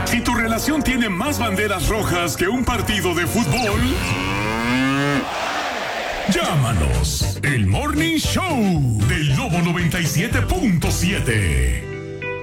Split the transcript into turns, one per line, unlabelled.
Si tu relación tiene más banderas rojas que un partido de fútbol, llámanos. El Morning Show del Lobo 97.7.